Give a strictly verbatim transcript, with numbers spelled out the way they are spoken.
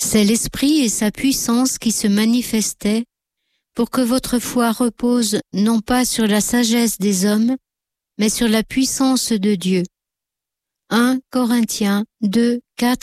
C'est l'Esprit et sa puissance qui se manifestaient pour que votre foi repose non pas sur la sagesse des hommes, mais sur la puissance de Dieu. un Corinthiens deux, quatre